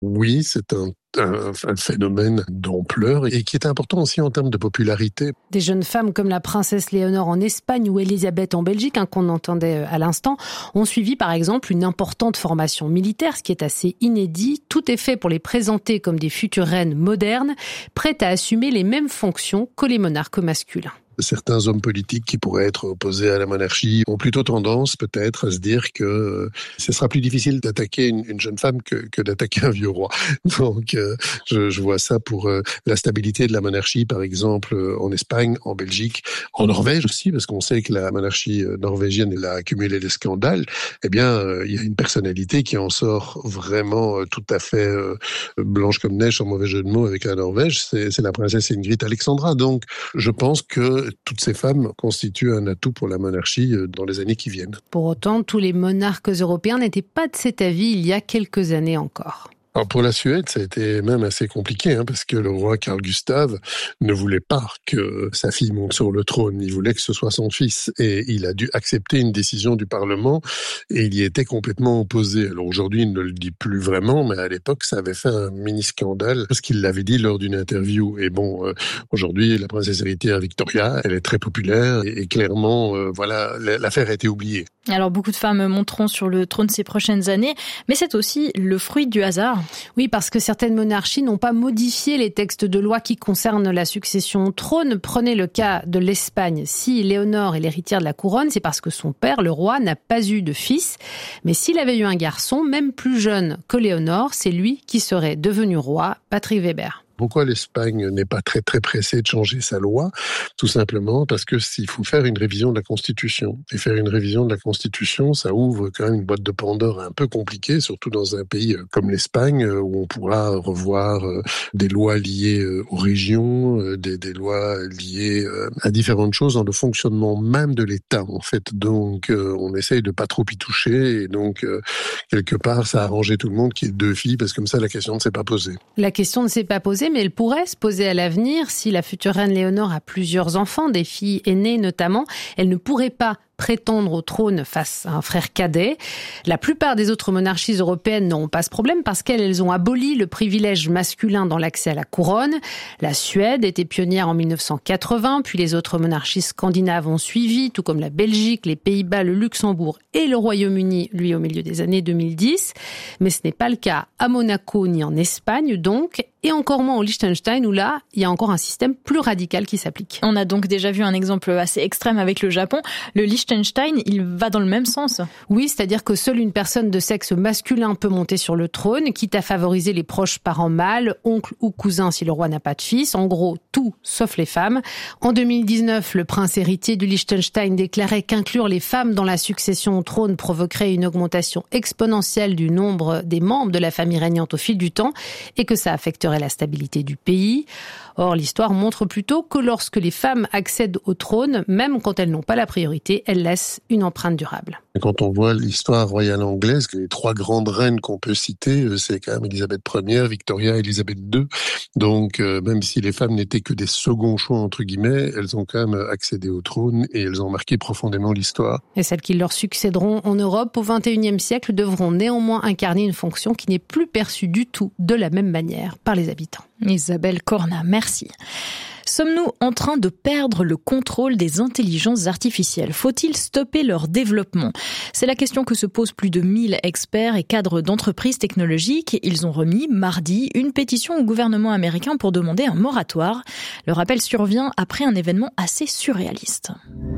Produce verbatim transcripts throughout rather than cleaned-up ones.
oui, c'est un Un, un phénomène d'ampleur et qui est important aussi en termes de popularité. Des jeunes femmes comme la princesse Léonore en Espagne ou Elisabeth en Belgique, hein, qu'on entendait à l'instant, ont suivi par exemple une importante formation militaire, ce qui est assez inédit. Tout est fait pour les présenter comme des futures reines modernes, prêtes à assumer les mêmes fonctions que les monarques masculins. Certains hommes politiques qui pourraient être opposés à la monarchie ont plutôt tendance peut-être à se dire que ce sera plus difficile d'attaquer une, une jeune femme que, que d'attaquer un vieux roi. Donc euh, je, je vois ça pour euh, la stabilité de la monarchie, par exemple en Espagne, en Belgique, en Norvège aussi, parce qu'on sait que la monarchie norvégienne elle a accumulé des scandales. Eh bien, euh, il y a une personnalité qui en sort vraiment euh, tout à fait euh, blanche comme neige, sans mauvais jeu de mots, avec la Norvège. C'est, c'est la princesse Ingrid Alexandra. Donc je pense que toutes ces femmes constituent un atout pour la monarchie dans les années qui viennent. Pour autant, tous les monarques européens n'étaient pas de cet avis il y a quelques années encore. Alors pour la Suède, ça a été même assez compliqué, hein, parce que le roi Carl Gustave ne voulait pas que sa fille monte sur le trône, il voulait que ce soit son fils, et il a dû accepter une décision du Parlement, et il y était complètement opposé. Alors aujourd'hui, il ne le dit plus vraiment, mais à l'époque, ça avait fait un mini-scandale, parce qu'il l'avait dit lors d'une interview. Et bon, euh, aujourd'hui, la princesse héritière Victoria, elle est très populaire, et, et clairement, euh, voilà, l'affaire a été oubliée. Alors beaucoup de femmes monteront sur le trône ces prochaines années, mais c'est aussi le fruit du hasard. Oui, parce que certaines monarchies n'ont pas modifié les textes de loi qui concernent la succession au trône. Prenez le cas de l'Espagne. Si Léonore est l'héritière de la couronne, c'est parce que son père, le roi, n'a pas eu de fils. Mais s'il avait eu un garçon, même plus jeune que Léonore, c'est lui qui serait devenu roi. Patrick Weber. Pourquoi l'Espagne n'est pas très très pressée de changer sa loi? Tout simplement parce que s'il faut faire une révision de la Constitution. Et faire une révision de la Constitution, ça ouvre quand même une boîte de Pandore un peu compliquée, surtout dans un pays comme l'Espagne, où on pourra revoir des lois liées aux régions, des, des lois liées à différentes choses dans le fonctionnement même de l'État, en fait. Donc, on essaye de pas trop y toucher, et donc, quelque part, ça a arrangé tout le monde qu'il y ait deux filles, parce que comme ça, la question ne s'est pas posée. La question ne s'est pas posée, mais elle pourrait se poser à l'avenir si la future reine Léonore a plusieurs enfants, des filles aînées notamment. Elle ne pourrait pas prétendre au trône face à un frère cadet. La plupart des autres monarchies européennes n'auront pas ce problème parce qu'elles ont aboli le privilège masculin dans l'accès à la couronne. La Suède était pionnière en mille neuf cent quatre-vingts, puis les autres monarchies scandinaves ont suivi, tout comme la Belgique, les Pays-Bas, le Luxembourg et le Royaume-Uni, lui au milieu des années deux mille dix. Mais ce n'est pas le cas à Monaco ni en Espagne donc, et encore moins au Liechtenstein où là, il y a encore un système plus radical qui s'applique. On a donc déjà vu un exemple assez extrême avec le Japon. Le Liechtenstein, il va dans le même sens. Oui, c'est-à-dire que seule une personne de sexe masculin peut monter sur le trône, quitte à favoriser les proches parents mâles, oncles ou cousins si le roi n'a pas de fils. En gros, tout sauf les femmes. En deux mille dix-neuf, le prince héritier du Liechtenstein déclarait qu'inclure les femmes dans la succession au trône provoquerait une augmentation exponentielle du nombre des membres de la famille régnante au fil du temps et que ça affecterait la stabilité du pays. Or, l'histoire montre plutôt que lorsque les femmes accèdent au trône, même quand elles n'ont pas la priorité, elles laissent une empreinte durable. Quand on voit l'histoire royale anglaise, les trois grandes reines qu'on peut citer, c'est quand même Elisabeth première, Victoria et Elisabeth deux. Donc, euh, même si les femmes n'étaient que des seconds choix, entre guillemets, elles ont quand même accédé au trône et elles ont marqué profondément l'histoire. Et celles qui leur succéderont en Europe au vingt et unième siècle devront néanmoins incarner une fonction qui n'est plus perçue du tout de la même manière par les habitants. Isabelle Corna, merci. Sommes-nous en train de perdre le contrôle des intelligences artificielles? Faut-il stopper leur développement? C'est la question que se posent plus de mille experts et cadres d'entreprises technologiques. Ils ont remis mardi une pétition au gouvernement américain pour demander un moratoire. Le rappel survient après un événement assez surréaliste.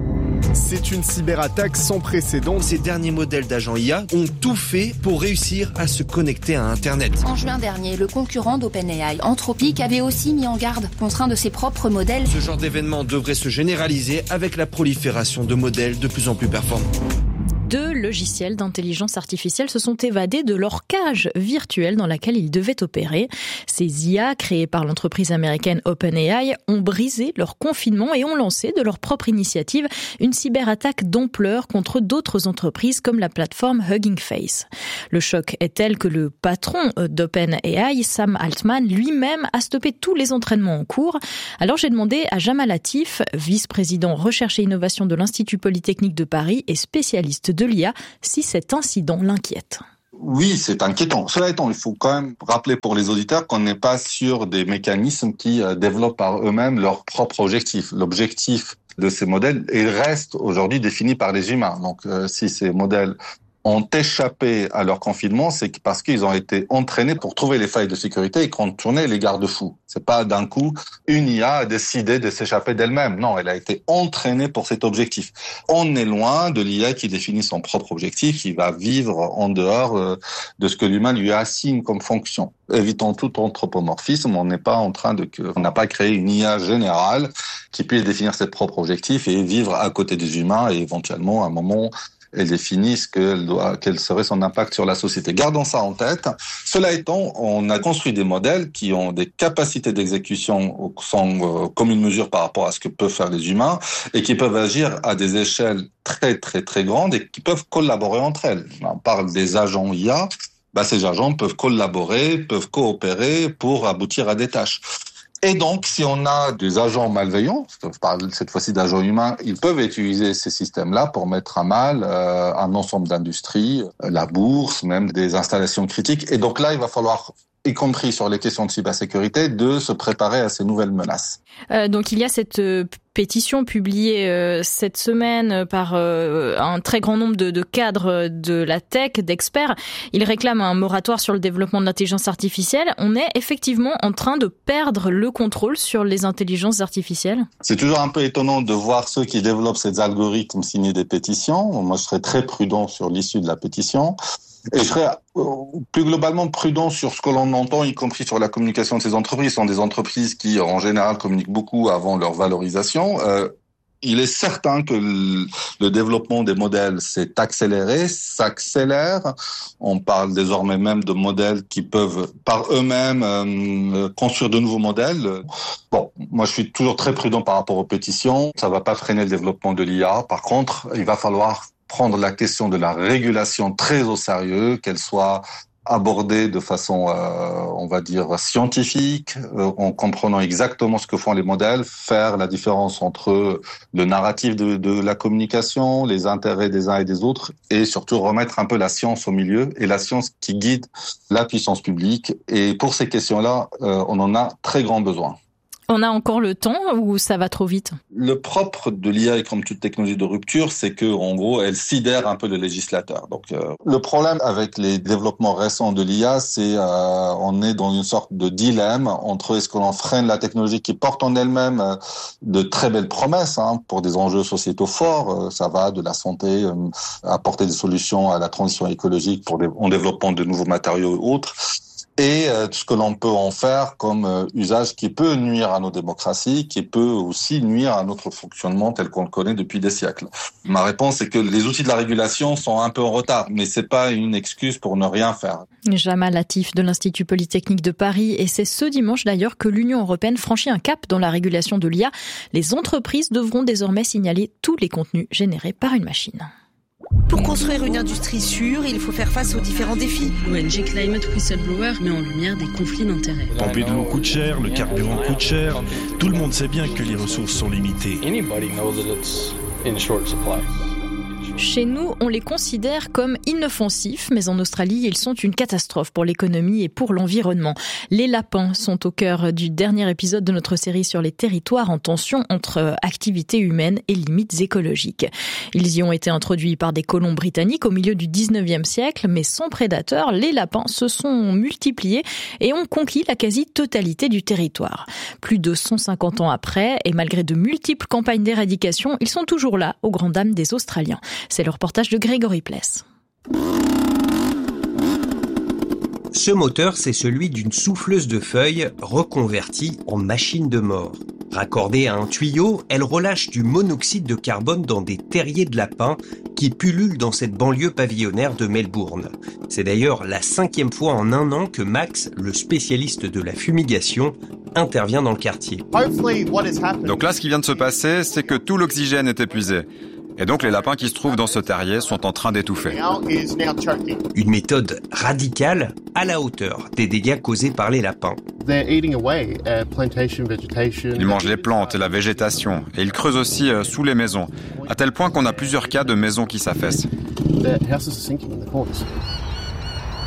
C'est une cyberattaque sans précédent. Ces derniers modèles d'agents I A ont tout fait pour réussir à se connecter à Internet. En juin dernier, le concurrent d'OpenAI, Anthropic, avait aussi mis en garde contre un de ses propres modèles. Ce genre d'événement devrait se généraliser avec la prolifération de modèles de plus en plus performants. Deux logiciels d'intelligence artificielle se sont évadés de leur cage virtuelle dans laquelle ils devaient opérer. Ces I A, créés par l'entreprise américaine OpenAI, ont brisé leur confinement et ont lancé de leur propre initiative une cyberattaque d'ampleur contre d'autres entreprises comme la plateforme Hugging Face. Le choc est tel que le patron d'OpenAI, Sam Altman, lui-même a stoppé tous les entraînements en cours. Alors j'ai demandé à Jamal Latif, vice-président recherche et innovation de l'Institut Polytechnique de Paris et spécialiste de de l'I A, si cet incident l'inquiète. Oui, c'est inquiétant. Cela étant, il faut quand même rappeler pour les auditeurs qu'on n'est pas sur des mécanismes qui euh, développent par eux-mêmes leur propre objectif. L'objectif de ces modèles, il reste aujourd'hui défini par les humains. Donc, euh, si ces modèles ont échappé à leur confinement, c'est parce qu'ils ont été entraînés pour trouver les failles de sécurité et contourner les garde-fous. C'est pas d'un coup une I A a décidé de s'échapper d'elle-même. Non, elle a été entraînée pour cet objectif. On est loin de l'I A qui définit son propre objectif, qui va vivre en dehors de ce que l'humain lui assigne comme fonction. Évitons tout anthropomorphisme. On n'est pas en train de, on n'a pas créé une I A générale qui puisse définir ses propres objectifs et vivre à côté des humains et éventuellement à un moment elle définit ce qu'elle doit, quel serait son impact sur la société. Gardons ça en tête. Cela étant, on a construit des modèles qui ont des capacités d'exécution sans commune mesure par rapport à ce que peuvent faire les humains et qui peuvent agir à des échelles très, très, très grandes et qui peuvent collaborer entre elles. On parle des agents I A. Bah, ces agents peuvent collaborer, peuvent coopérer pour aboutir à des tâches. Et donc, si on a des agents malveillants, je parle cette fois-ci d'agents humains, ils peuvent utiliser ces systèmes-là pour mettre à mal euh, un ensemble d'industries, euh, la bourse, même des installations critiques. Et donc là, il va falloir, y compris sur les questions de cybersécurité, de se préparer à ces nouvelles menaces. Euh, donc il y a cette euh, pétition publiée euh, cette semaine par euh, un très grand nombre de, de cadres de la tech, d'experts. Ils réclament un moratoire sur le développement de l'intelligence artificielle. On est effectivement en train de perdre le contrôle sur les intelligences artificielles. C'est toujours un peu étonnant de voir ceux qui développent ces algorithmes signer des pétitions. Moi, je serais très prudent sur l'issue de la pétition. Et je serais plus globalement prudent sur ce que l'on entend, y compris sur la communication de ces entreprises. Ce sont des entreprises qui, en général, communiquent beaucoup avant leur valorisation. Euh, il est certain que le, le développement des modèles s'est accéléré, s'accélère. On parle désormais même de modèles qui peuvent, par eux-mêmes, euh, construire de nouveaux modèles. Bon, moi, je suis toujours très prudent par rapport aux pétitions. Ça va pas freiner le développement de l'I A. Par contre, il va falloir prendre la question de la régulation très au sérieux, qu'elle soit abordée de façon, euh, on va dire, scientifique, euh, en comprenant exactement ce que font les modèles, faire la différence entre le narratif de, de la communication, les intérêts des uns et des autres, et surtout remettre un peu la science au milieu, et la science qui guide la puissance publique. Et pour ces questions-là, euh, on en a très grand besoin. On a encore le temps ou ça va trop vite? Le propre de l'I A, et comme toute technologie de rupture, c'est que, en gros, elle sidère un peu le législateur. Donc, euh, le problème avec les développements récents de l'I A, c'est euh, on est dans une sorte de dilemme entre est-ce que l'on freine la technologie qui porte en elle-même euh, de très belles promesses hein, pour des enjeux sociétaux forts. Euh, ça va de la santé, euh, apporter des solutions à la transition écologique pour des, en développant de nouveaux matériaux et autres. Et euh, ce que l'on peut en faire comme euh, usage qui peut nuire à nos démocraties, qui peut aussi nuire à notre fonctionnement tel qu'on le connaît depuis des siècles. Ma réponse est que les outils de la régulation sont un peu en retard, mais c'est pas une excuse pour ne rien faire. Jamal Latif de l'Institut Polytechnique de Paris, et c'est ce dimanche d'ailleurs que l'Union européenne franchit un cap dans la régulation de l'I A. Les entreprises devront désormais signaler tous les contenus générés par une machine. Pour construire une industrie sûre, il faut faire face aux différents défis. L'O N G Climate Whistleblower met en lumière des conflits d'intérêts. Pomper de l'eau coûte cher, le carburant coûte cher. Tout le monde sait bien que les ressources sont limitées. Chez nous, on les considère comme inoffensifs, mais en Australie, ils sont une catastrophe pour l'économie et pour l'environnement. Les lapins sont au cœur du dernier épisode de notre série sur les territoires en tension entre activités humaines et limites écologiques. Ils y ont été introduits par des colons britanniques au milieu du dix-neuvième siècle, mais sans prédateurs, les lapins se sont multipliés et ont conquis la quasi-totalité du territoire. Plus de cent cinquante ans après, et malgré de multiples campagnes d'éradication, ils sont toujours là, aux grandes dames des Australiens. C'est le reportage de Grégory Pless. Ce moteur, c'est celui d'une souffleuse de feuilles reconvertie en machine de mort. Raccordée à un tuyau, elle relâche du monoxyde de carbone dans des terriers de lapins qui pullulent dans cette banlieue pavillonnaire de Melbourne. C'est d'ailleurs la cinquième fois en un an que Max, le spécialiste de la fumigation, intervient dans le quartier. Donc là, ce qui vient de se passer, c'est que tout l'oxygène est épuisé. Et donc les lapins qui se trouvent dans ce terrier sont en train d'étouffer. Une méthode radicale à la hauteur des dégâts causés par les lapins. Ils mangent les plantes et la végétation, et ils creusent aussi sous les maisons, à tel point qu'on a plusieurs cas de maisons qui s'affaissent.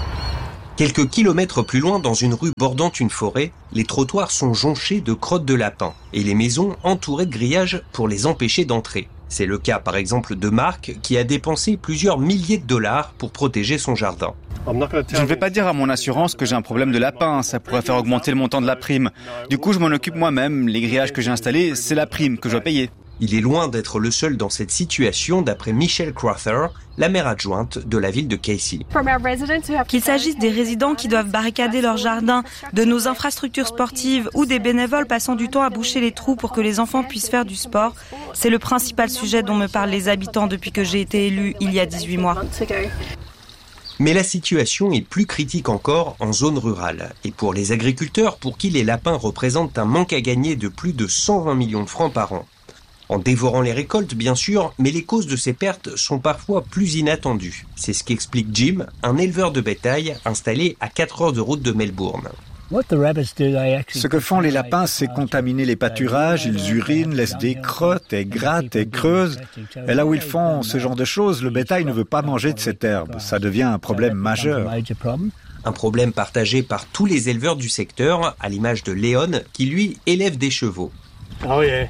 Quelques kilomètres plus loin, dans une rue bordant une forêt, les trottoirs sont jonchés de crottes de lapins et les maisons entourées de grillages pour les empêcher d'entrer. C'est le cas par exemple de Marc qui a dépensé plusieurs milliers de dollars pour protéger son jardin. Je ne vais pas dire à mon assurance que j'ai un problème de lapin, ça pourrait faire augmenter le montant de la prime. Du coup, je m'en occupe moi-même, les grillages que j'ai installés, c'est la prime que je dois payer. Il est loin d'être le seul dans cette situation, d'après Michelle Crowther, la maire adjointe de la ville de Casey. Qu'il s'agisse des résidents qui doivent barricader leur jardin, de nos infrastructures sportives ou des bénévoles passant du temps à boucher les trous pour que les enfants puissent faire du sport, c'est le principal sujet dont me parlent les habitants depuis que j'ai été élue il y a dix-huit mois. Mais la situation est plus critique encore en zone rurale. Et pour les agriculteurs, pour qui les lapins représentent un manque à gagner de plus de cent vingt millions de francs par an. En dévorant les récoltes, bien sûr, mais les causes de ces pertes sont parfois plus inattendues. C'est ce qu'explique Jim, un éleveur de bétail installé à quatre heures de route de Melbourne. Ce que font les lapins, c'est contaminer les pâturages, ils urinent, laissent des crottes, et grattent et creusent. Et là où ils font ce genre de choses, le bétail ne veut pas manger de cette herbe. Ça devient un problème majeur. Un problème partagé par tous les éleveurs du secteur, à l'image de Léon, qui lui élève des chevaux. Oh yeah.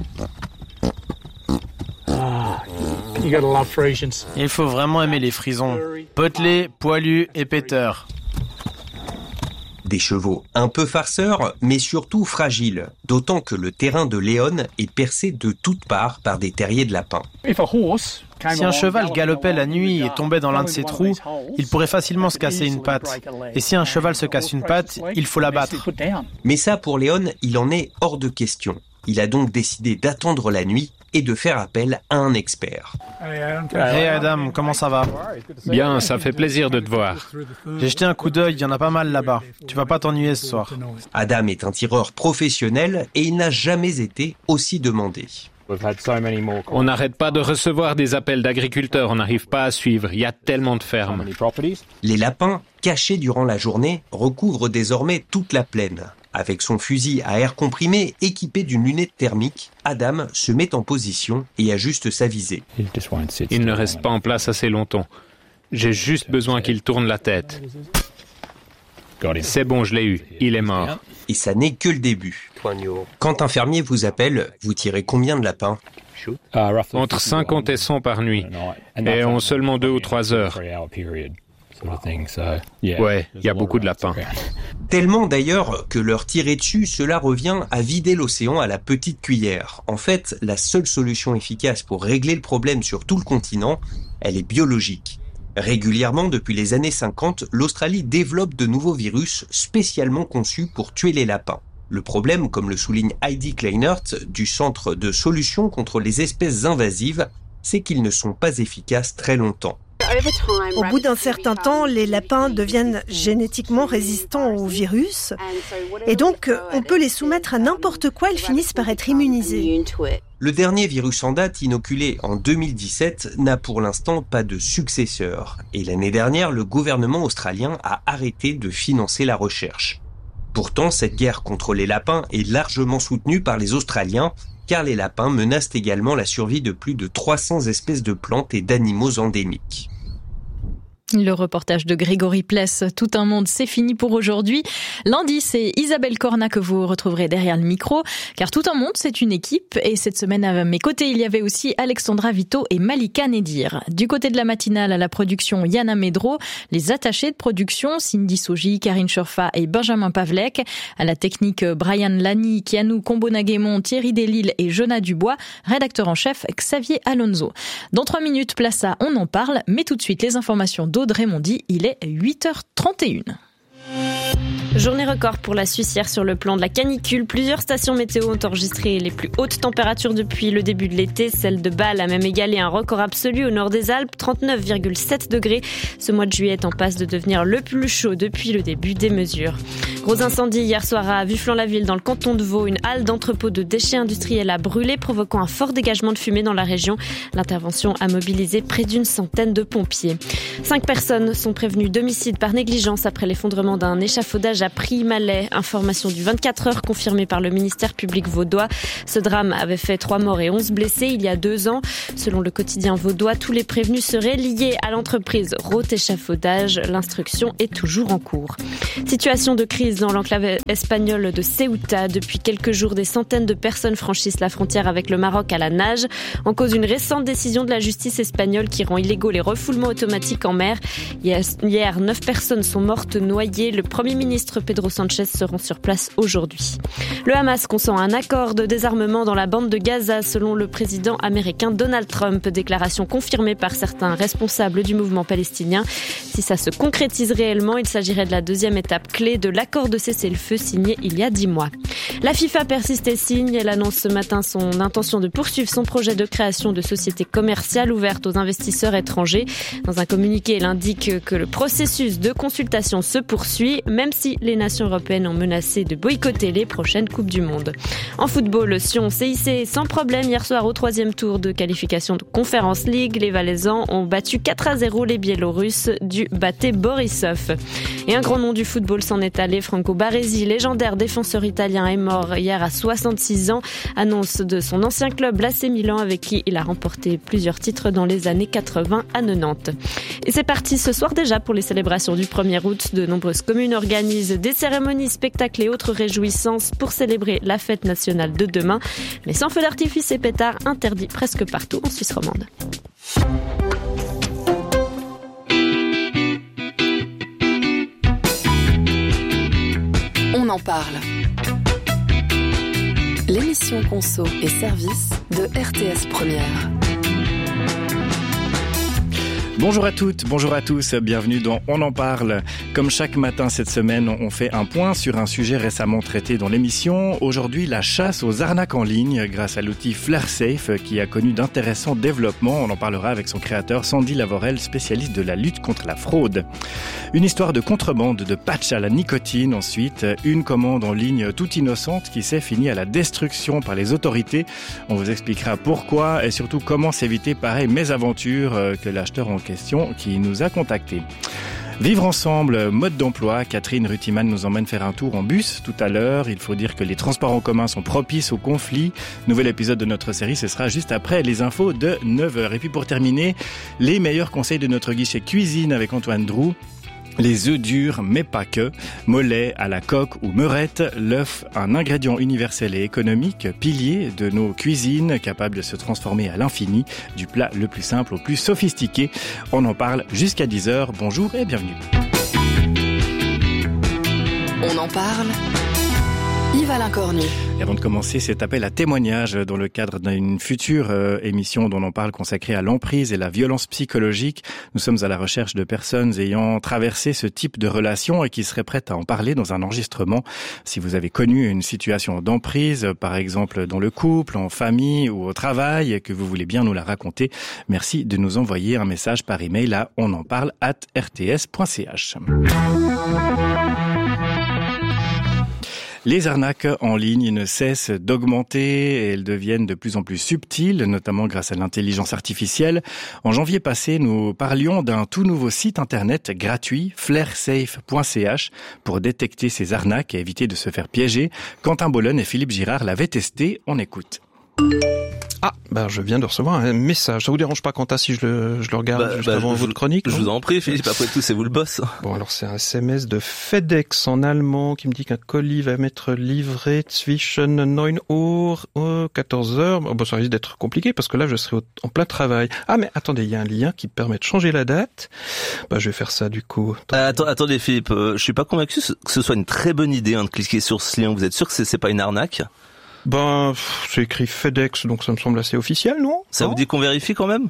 Il faut vraiment aimer les frisons. Potelés, poilus et péteurs. Des chevaux un peu farceurs, mais surtout fragiles, d'autant que le terrain de Léon est percé de toutes parts par des terriers de lapins. Si un cheval galopait la nuit et tombait dans l'un de ces trous, il pourrait facilement se casser une patte. Et si un cheval se casse une patte, il faut l'abattre. Mais ça, pour Léon, il en est hors de question. Il a donc décidé d'attendre la nuit et de faire appel à un expert. Hey Adam, comment ça va? Bien, ça fait plaisir de te voir. J'ai jeté un coup d'œil, il y en a pas mal là-bas. Tu vas pas t'ennuyer ce soir. Adam est un tireur professionnel et il n'a jamais été aussi demandé. On n'arrête pas de recevoir des appels d'agriculteurs, on n'arrive pas à suivre, il y a tellement de fermes. Les lapins, cachés durant la journée, recouvrent désormais toute la plaine. Avec son fusil à air comprimé équipé d'une lunette thermique, Adam se met en position et ajuste sa visée. Il ne reste pas en place assez longtemps. J'ai juste besoin qu'il tourne la tête. C'est bon, je l'ai eu. Il est mort. Et ça n'est que le début. Quand un fermier vous appelle, vous tirez combien de lapins? Entre cinquante et cent par nuit. Et en seulement deux ou trois heures. Ouais, il y a beaucoup de lapins. Tellement d'ailleurs que leur tirer dessus, cela revient à vider l'océan à la petite cuillère. En fait, la seule solution efficace pour régler le problème sur tout le continent, elle est biologique. Régulièrement, depuis les années cinquante, l'Australie développe de nouveaux virus spécialement conçus pour tuer les lapins. Le problème, comme le souligne Heidi Kleinert du Centre de solutions contre les espèces invasives, c'est qu'ils ne sont pas efficaces très longtemps. Au bout d'un certain temps, les lapins deviennent génétiquement résistants au virus et donc on peut les soumettre à n'importe quoi, ils finissent par être immunisés. Le dernier virus en date, inoculé en deux mille dix-sept, n'a pour l'instant pas de successeur. Et l'année dernière, le gouvernement australien a arrêté de financer la recherche. Pourtant, cette guerre contre les lapins est largement soutenue par les Australiens, car les lapins menacent également la survie de plus de trois cents espèces de plantes et d'animaux endémiques. Le reportage de Grégory Pless, Tout un monde, c'est fini pour aujourd'hui. Lundi, c'est Isabelle Corna que vous retrouverez derrière le micro, car Tout un monde, c'est une équipe. Et cette semaine, à mes côtés, il y avait aussi Alexandra Vito et Malika Nedir. Du côté de la matinale, à la production, Yana Medro. Les attachés de production, Cindy Soji, Karine Chorfa et Benjamin Pavlek. À la technique, Brian Lani, Kianou Combonaguemon, Thierry Delisle et Jonah Dubois. Rédacteur en chef, Xavier Alonso. Dans trois minutes, place à On en parle, mais tout de suite, les informations d'Audrey Mondy, il est huit heures trente et une. Journée record pour la Suisse sur le plan de la canicule. Plusieurs stations météo ont enregistré les plus hautes températures depuis le début de l'été. Celle de Bâle a même égalé un record absolu au nord des Alpes, trente-neuf virgule sept degrés. Ce mois de juillet est en passe de devenir le plus chaud depuis le début des mesures. Gros incendie hier soir à Vufflan-la-Ville dans le canton de Vaud. Une halle d'entrepôt de déchets industriels a brûlé, provoquant un fort dégagement de fumée dans la région. L'intervention a mobilisé près d'une centaine de pompiers. Cinq personnes sont prévenues d'homicide par négligence après l'effondrement d'un échafaudage à Prix-Malais. Information du vingt-quatre heures confirmée par le ministère public vaudois. Ce drame avait fait trois morts et onze blessés il y a deux ans. Selon le quotidien vaudois, tous les prévenus seraient liés à l'entreprise Roth Échafaudage. L'instruction est toujours en cours. Situation de crise dans l'enclave espagnole de Ceuta. Depuis quelques jours, des centaines de personnes franchissent la frontière avec le Maroc à la nage. En cause une récente décision de la justice espagnole qui rend illégaux les refoulements automatiques en mer. Hier, neuf personnes sont mortes noyées. Le Premier ministre Pedro Sánchez se rend sur place aujourd'hui. Le Hamas consent un accord de désarmement dans la bande de Gaza selon le président américain Donald Trump. Déclaration confirmée par certains responsables du mouvement palestinien. Si ça se concrétise réellement, il s'agirait de la deuxième étape clé de l'accord de cessez-le-feu signé il y a dix mois. La FIFA persiste et signe. Elle annonce ce matin son intention de poursuivre son projet de création de sociétés commerciales ouvertes aux investisseurs étrangers. Dans un communiqué, elle indique que le processus de consultation se poursuit, même si les nations européennes ont menacé de boycotter les prochaines Coupes du Monde. En football, Sion s'est hissé sans problème hier soir au troisième tour de qualification de Conference League. Les Valaisans ont battu quatre à zéro les Biélorusses du Bate Borisov. Et un grand nom du football s'en est allé. Franco Baresi, légendaire défenseur italien, est mort hier à soixante-six ans. Annonce de son ancien club, l'A C Milan, avec qui il a remporté plusieurs titres dans les années quatre-vingts à quatre-vingt-dix. Et c'est parti ce soir déjà pour les célébrations du premier août. De nombreuses communes organisent des cérémonies, spectacles et autres réjouissances pour célébrer la fête nationale de demain. Mais sans feux d'artifice et pétards interdits presque partout en Suisse romande. On en parle. L'émission Conso et Service de R T S Première. Bonjour à toutes, bonjour à tous, bienvenue dans On en parle. Comme chaque matin cette semaine, on fait un point sur un sujet récemment traité dans l'émission. Aujourd'hui, la chasse aux arnaques en ligne grâce à l'outil FlairSafe qui a connu d'intéressants développements. On en parlera avec son créateur Sandy Lavorel, spécialiste de la lutte contre la fraude. Une histoire de contrebande de patch à la nicotine ensuite. Une commande en ligne toute innocente qui s'est finie à la destruction par les autorités. On vous expliquera pourquoi et surtout comment s'éviter pareille mésaventure que l'acheteur en question qui nous a contactés. Vivre ensemble, mode d'emploi. Catherine Rutiman nous emmène faire un tour en bus tout à l'heure. Il faut dire que les transports en commun sont propices au conflit. Nouvel épisode de notre série, ce sera juste après les infos de neuf heures. Et puis pour terminer, les meilleurs conseils de notre guichet cuisine avec Antoine Drou. Les œufs durs, mais pas que. Mollet à la coque ou meurette, l'œuf, un ingrédient universel et économique, pilier de nos cuisines, capable de se transformer à l'infini, du plat le plus simple au plus sophistiqué. On en parle jusqu'à dix heures. Bonjour et bienvenue. On en parle. Yves-Alain Cornu. Et avant de commencer cet appel à témoignage dans le cadre d'une future euh, émission dont on parle consacrée à l'emprise et la violence psychologique, nous sommes à la recherche de personnes ayant traversé ce type de relation et qui seraient prêtes à en parler dans un enregistrement. Si vous avez connu une situation d'emprise, par exemple dans le couple, en famille ou au travail, et que vous voulez bien nous la raconter, merci de nous envoyer un message par email à onenparle arobase r t s point c h. Les arnaques en ligne ne cessent d'augmenter et elles deviennent de plus en plus subtiles, notamment grâce à l'intelligence artificielle. En janvier passé, nous parlions d'un tout nouveau site internet gratuit, flairsafe point c h, pour détecter ces arnaques et éviter de se faire piéger. Quentin Bolon et Philippe Girard l'avaient testé. On écoute. Ah, ben je viens de recevoir un message. Ça vous dérange pas, Quentin, si je le, je le regarde bah, juste bah, avant je, votre chronique? Je vous en prie, Philippe, après tout, c'est vous le boss. Bon, alors c'est un S M S de FedEx en allemand qui me dit qu'un colis va m'être livré zwischen neun Uhr et quatorze heures. Bon, ça risque d'être compliqué parce que là, je serai au, en plein travail. Ah, mais attendez, il y a un lien qui permet de changer la date. Bah, je vais faire ça, du coup. Euh, attends, attendez, Philippe, euh, je suis pas convaincu que ce soit une très bonne idée hein, de cliquer sur ce lien. Vous êtes sûr que c'est, c'est pas une arnaque? Ben, c'est écrit FedEx, donc ça me semble assez officiel, non? Ça non vous dit qu'on vérifie quand même?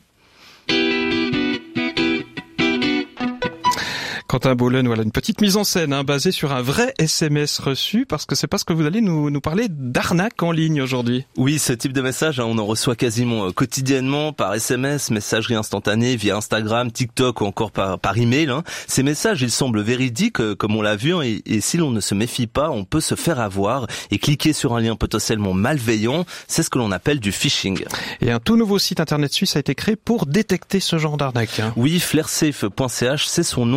Quentin Bolon, voilà une petite mise en scène hein, basée sur un vrai S M S reçu, parce que c'est parce que vous allez nous, nous parler d'arnaque en ligne aujourd'hui. Oui, ce type de message, hein, on en reçoit quasiment euh, quotidiennement par S M S, messagerie instantanée via Instagram, TikTok ou encore par, par email. Hein. Ces messages, ils semblent véridiques, euh, comme on l'a vu, hein, et, et si l'on ne se méfie pas, on peut se faire avoir et cliquer sur un lien potentiellement malveillant. C'est ce que l'on appelle du phishing. Et un tout nouveau site internet suisse a été créé pour détecter ce genre d'arnaque. Hein. Oui, flairsafe point c h, c'est son nom, c'est un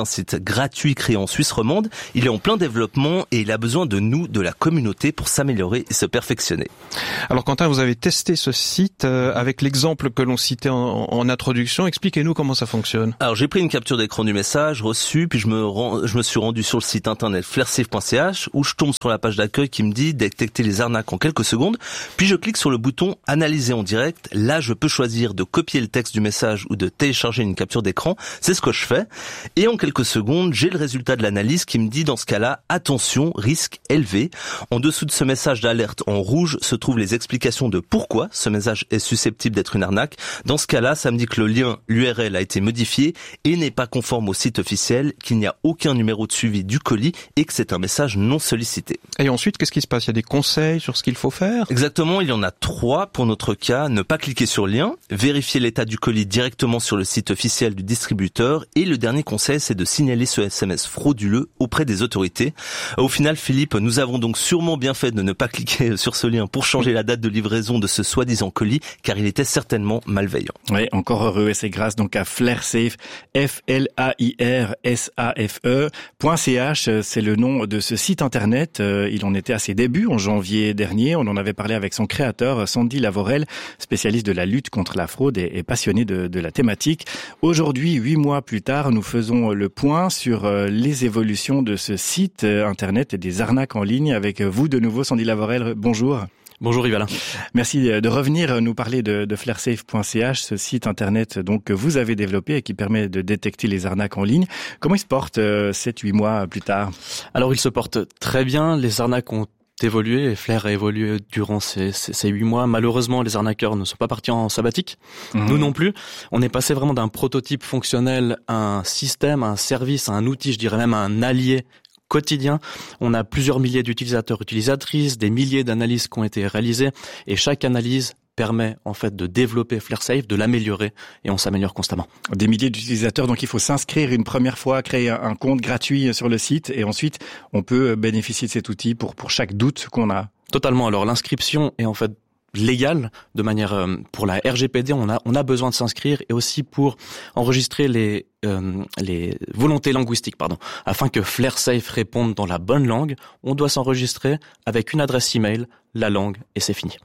site gratuit créé en Suisse romande. Il est en plein développement et il a besoin de nous, de la communauté, pour s'améliorer et se perfectionner. Alors Quentin, vous avez testé ce site euh, avec l'exemple que l'on citait en, en introduction. Expliquez-nous comment ça fonctionne. Alors j'ai pris une capture d'écran du message reçu, puis je me, rend, je me suis rendu sur le site internet flairsafe point c h où je tombe sur la page d'accueil qui me dit détecter les arnaques en quelques secondes. Puis je clique sur le bouton analyser en direct. Là, je peux choisir de copier le texte du message ou de télécharger une capture d'écran. C'est ce que je fais. Et en quelques secondes, j'ai le résultat de l'analyse qui me dit dans ce cas-là, attention, risque élevé. En dessous de ce message d'alerte en rouge se trouvent les explications de pourquoi ce message est susceptible d'être une arnaque. Dans ce cas-là, ça me dit que le lien, l'U R L a été modifié et n'est pas conforme au site officiel, qu'il n'y a aucun numéro de suivi du colis et que c'est un message non sollicité. Et ensuite, qu'est-ce qui se passe? Il y a des conseils sur ce qu'il faut faire? Exactement, il y en a trois pour notre cas. Ne pas cliquer sur le lien, vérifier l'état du colis directement sur le site officiel du distributeur et le dernier conseil, c'est de signaler ce S M S frauduleux auprès des autorités. Au final, Philippe, nous avons donc sûrement bien fait de ne pas cliquer sur ce lien pour changer la date de livraison de ce soi-disant colis, car il était certainement malveillant. Oui, encore heureux, et c'est grâce donc à Flairsafe, F L A I R S A F E, .ch, c'est le nom de ce site internet. Il en était à ses débuts en janvier dernier. On en avait parlé avec son créateur, Sandy Lavorel, spécialiste de la lutte contre la fraude et, et passionné de, de la thématique. Aujourd'hui, huit mois plus tard, nous faisons le point sur les évolutions de ce site internet et des arnaques en ligne avec vous de nouveau, Sandy Lavorel. Bonjour. Bonjour Yves Alain. Merci de revenir nous parler de, de flairsafe point c h, ce site internet donc que vous avez développé et qui permet de détecter les arnaques en ligne. Comment il se porte euh, sept huit mois plus tard? Alors il se porte très bien, les arnaques ont évolué et Flair a évolué durant ces, ces, ces huit mois. Malheureusement, les arnaqueurs ne sont pas partis en sabbatique. Mmh. Nous non plus. On est passé vraiment d'un prototype fonctionnel à un système, à un service, à un outil, je dirais même à un allié quotidien. On a plusieurs milliers d'utilisateurs, utilisatrices, des milliers d'analyses qui ont été réalisées et chaque analyse permet en fait de développer Flairsafe, de l'améliorer et on s'améliore constamment. Des milliers d'utilisateurs, donc il faut s'inscrire une première fois, créer un compte gratuit sur le site et ensuite on peut bénéficier de cet outil pour pour chaque doute qu'on a. Totalement. Alors l'inscription est en fait légal de manière euh, pour la R G P D, on a on a besoin de s'inscrire et aussi pour enregistrer les euh, les volontés linguistiques pardon afin que Flairsafe réponde dans la bonne langue, on doit s'enregistrer avec une adresse email, la langue et c'est fini.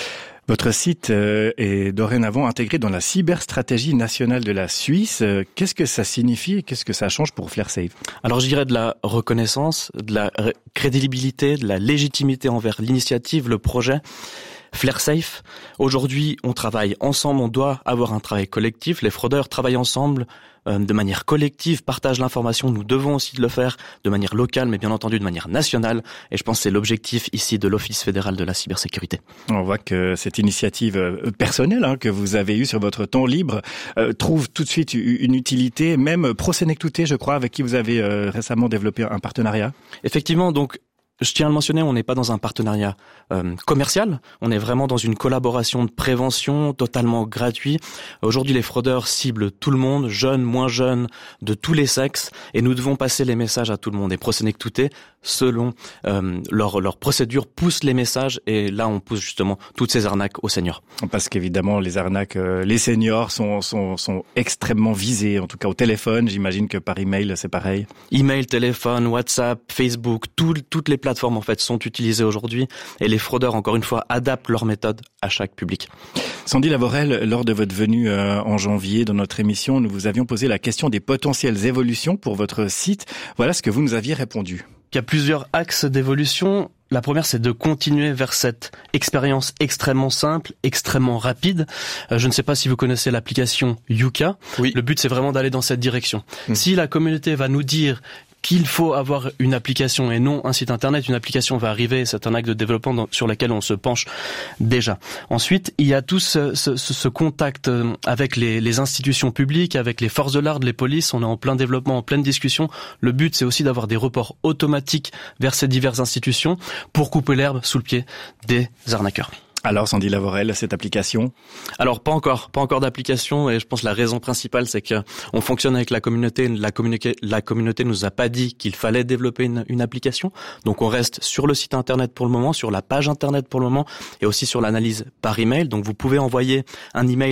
Votre site est dorénavant intégré dans la cyberstratégie nationale de la Suisse. Qu'est-ce que ça signifie et qu'est-ce que ça change pour Flairsafe? Alors je dirais de la reconnaissance, de la crédibilité, de la légitimité envers l'initiative, le projet. Flairsafe, aujourd'hui on travaille ensemble, on doit avoir un travail collectif, les fraudeurs travaillent ensemble euh, de manière collective, partagent l'information, nous devons aussi le faire de manière locale mais bien entendu de manière nationale et je pense que c'est l'objectif ici de l'Office fédéral de la cybersécurité. On voit que cette initiative personnelle hein, que vous avez eue sur votre temps libre euh, trouve tout de suite une utilité, même ProSenectouté je crois avec qui vous avez euh, récemment développé un partenariat. Effectivement, donc je tiens à le mentionner, on n'est pas dans un partenariat euh, commercial, on est vraiment dans une collaboration de prévention totalement gratuit. Aujourd'hui, les fraudeurs ciblent tout le monde, jeunes, moins jeunes, de tous les sexes, et nous devons passer les messages à tout le monde. Et ProSenectouté, selon euh, leur, leur procédure, pousse les messages, et là, on pousse justement toutes ces arnaques aux seniors. Parce qu'évidemment, les arnaques, euh, les seniors sont, sont, sont extrêmement visés, en tout cas au téléphone. J'imagine que par email, c'est pareil. Email, téléphone, WhatsApp, Facebook, tout, toutes les plateformes en fait sont utilisées aujourd'hui et les fraudeurs encore une fois adaptent leurs méthodes à chaque public. Sandy Lavorel, lors de votre venue euh, en janvier dans notre émission, nous vous avions posé la question des potentielles évolutions pour votre site. Voilà ce que vous nous aviez répondu. Il y a plusieurs axes d'évolution. La première, c'est de continuer vers cette expérience extrêmement simple, extrêmement rapide. Euh, je ne sais pas si vous connaissez l'application Yuka. Oui. Le but, c'est vraiment d'aller dans cette direction. Mmh. Si la communauté va nous dire qu'il faut avoir une application et non un site internet, une application va arriver, c'est un acte de développement dans, sur lequel on se penche déjà. Ensuite, il y a tout ce, ce, ce contact avec les, les institutions publiques, avec les forces de l'ordre, les polices, on est en plein développement, en pleine discussion. Le but, c'est aussi d'avoir des reports automatiques vers ces diverses institutions pour couper l'herbe sous le pied des arnaqueurs. Alors, Sandy Lavorel, cette application? Alors, pas encore, pas encore d'application, et je pense que la raison principale, c'est que on fonctionne avec la communauté. La, la communauté nous a pas dit qu'il fallait développer une, une application, donc on reste sur le site internet pour le moment, sur la page internet pour le moment, et aussi sur l'analyse par email. Donc, vous pouvez envoyer un email à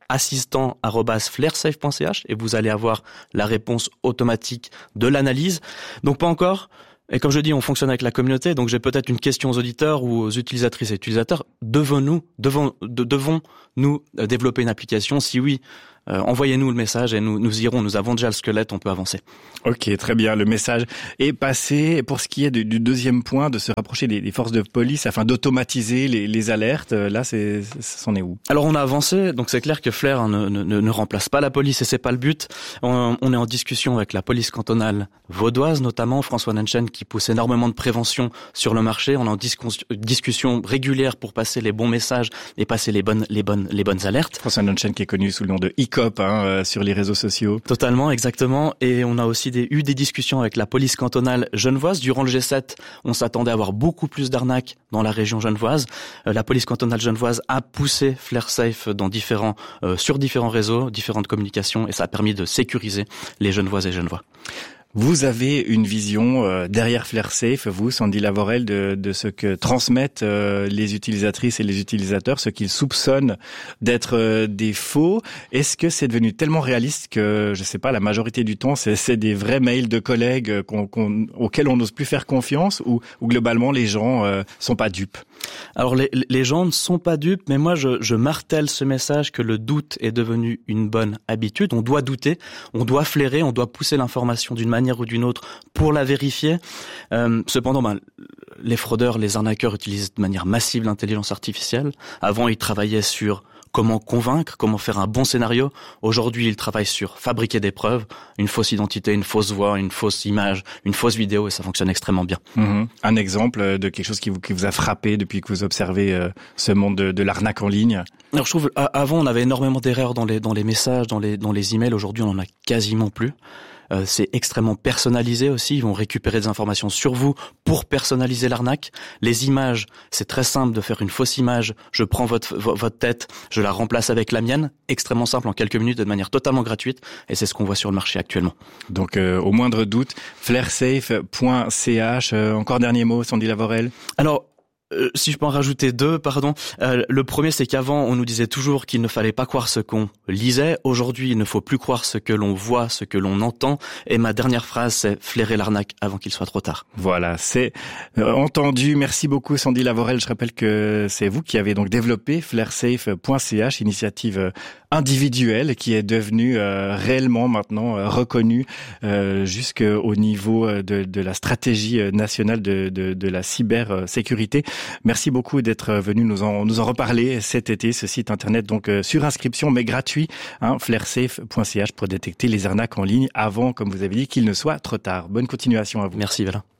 assistant arobase flairsafe point c h et vous allez avoir la réponse automatique de l'analyse. Donc pas encore. Et comme je dis, on fonctionne avec la communauté, donc j'ai peut-être une question aux auditeurs ou aux utilisatrices et utilisateurs. Devons-nous, devons, de, devons-nous développer une application? Si oui, euh, envoyez-nous le message et nous, nous irons. Nous avons déjà le squelette, on peut avancer. Ok, très bien. Le message est passé. Pour ce qui est du, du deuxième point, de se rapprocher des, des forces de police afin d'automatiser les, les alertes, là, c'est, ça en est où? Alors on a avancé, donc c'est clair que Flair hein, ne, ne, ne remplace pas la police et c'est pas le but. On, on est en discussion avec la police cantonale vaudoise, notamment François Nenchen, qui pousse énormément de prévention sur le marché. On est en discus- discussion régulière pour passer les bons messages et passer les bonnes, les bonnes, les bonnes alertes. François Nenchen qui est connu sous le nom de ICOP hein, euh, sur les réseaux sociaux. Totalement, exactement. Et on a aussi des, eu des discussions avec la police cantonale genevoise. Durant le G sept, on s'attendait à avoir beaucoup plus d'arnaques dans la région genevoise. Euh, la police cantonale genevoise a poussé FlairSafe dans différents, euh, sur différents réseaux, différentes communications, et ça a permis de sécuriser les Genevoises et Genevois. Vous avez une vision euh, derrière FlairSafe, vous, Sandy Lavorel, de, de ce que transmettent euh, les utilisatrices et les utilisateurs, ce qu'ils soupçonnent d'être euh, des faux. Est-ce que c'est devenu tellement réaliste que, je sais pas, la majorité du temps, c'est, c'est des vrais mails de collègues qu'on, qu'on, auxquels on n'ose plus faire confiance, ou, ou globalement les gens euh, sont pas dupes? Alors les, les gens ne sont pas dupes, mais moi je, je martèle ce message que le doute est devenu une bonne habitude. On doit douter, on doit flairer, on doit pousser l'information d'une manière ou d'une autre pour la vérifier. Euh, cependant, ben, les fraudeurs, les arnaqueurs utilisent de manière massive l'intelligence artificielle. Avant, ils travaillaient sur comment convaincre, comment faire un bon scénario. Aujourd'hui, ils travaillent sur fabriquer des preuves, une fausse identité, une fausse voix, une fausse image, une fausse vidéo, et ça fonctionne extrêmement bien. Mmh. Un exemple de quelque chose qui vous, qui vous a frappé depuis que vous observez euh, ce monde de, de l'arnaque en ligne? Alors, je trouve, avant, on avait énormément d'erreurs dans les, dans les messages, dans les, dans les emails. Aujourd'hui, on en a quasiment plus. Euh, c'est extrêmement personnalisé aussi. Ils vont récupérer des informations sur vous pour personnaliser l'arnaque. Les images, c'est très simple de faire une fausse image. Je prends votre votre tête, je la remplace avec la mienne. Extrêmement simple en quelques minutes, de manière totalement gratuite. Et c'est ce qu'on voit sur le marché actuellement. Donc, euh, au moindre doute, flairsafe point c h. Euh, encore dernier mot, Sandy Lavorel. Alors. Euh, si je peux en rajouter deux, pardon. Euh, le premier, c'est qu'avant, on nous disait toujours qu'il ne fallait pas croire ce qu'on lisait. Aujourd'hui, il ne faut plus croire ce que l'on voit, ce que l'on entend. Et ma dernière phrase, c'est flairer l'arnaque avant qu'il soit trop tard. Voilà, c'est euh, entendu. Merci beaucoup, Sandy Lavorel. Je rappelle que c'est vous qui avez donc développé flairsafe point c h, initiative euh, individuelle qui est devenue euh, réellement maintenant euh, reconnue euh, jusqu'au niveau de, de la stratégie nationale de, de, de la cybersécurité. Merci beaucoup d'être venu nous en, nous en reparler cet été. Ce site internet donc euh, sur inscription mais gratuit, hein, flairsafe point c h pour détecter les arnaques en ligne avant, comme vous avez dit, qu'il ne soit trop tard. Bonne continuation à vous. Merci Valin.